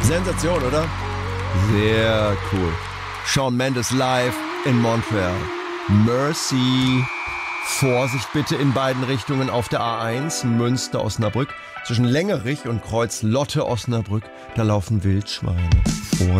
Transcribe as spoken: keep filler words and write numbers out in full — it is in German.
Sensation, oder? Sehr cool. Shawn Mendes live in Montreal. Mercy. Vorsicht bitte in beiden Richtungen auf der A eins, Münster-Osnabrück. Zwischen Längerich und Kreuz Lotte-Osnabrück, da laufen Wildschweine. Vorsicht.